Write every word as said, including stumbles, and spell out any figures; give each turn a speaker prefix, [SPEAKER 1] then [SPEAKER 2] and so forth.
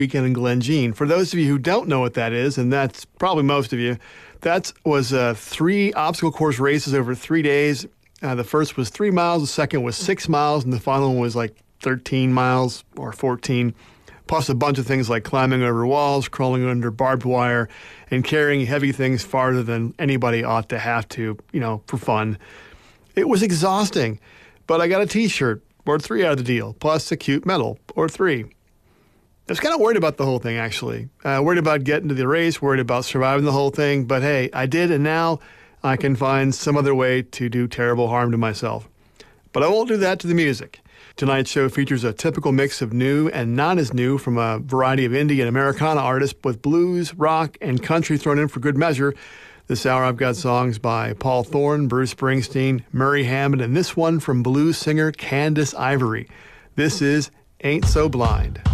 [SPEAKER 1] Weekend in Glen Jean. For those of you who don't know what that is, and that's probably most of you, that was uh, three obstacle course races over three days. Uh, the first was three miles, the second was six miles, and the final one was like thirteen miles or fourteen, plus a bunch of things like climbing over walls, crawling under barbed wire, and carrying heavy things farther than anybody ought to have to, you know, for fun. It was exhausting, but I got a T-shirt, or three out of the deal, plus a cute medal, or three. I was kind of worried about the whole thing, actually. Uh, worried about getting to the race, worried about surviving the whole thing. But hey, I did, and now I can find some other way to do terrible harm to myself. But I won't do that to the music. Tonight's show features a typical mix of new and not as new from a variety of indie and Americana artists with blues, rock, and country thrown in for good measure. This hour I've got songs by Paul Thorne, Bruce Springsteen, Murray Hammond, and this one from blues singer Candace Ivory. This is Ain't So Blind.